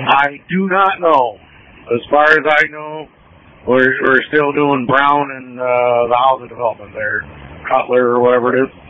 I do not know. As far as I know, we're still doing Brown and the housing development there, Cutler or whatever it is.